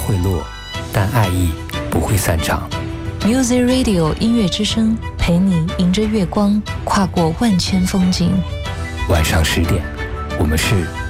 会落，但爱意不会散场。 Music Radio 音乐之声，陪你迎着月光，跨过万千风景。 晚上10点，我们是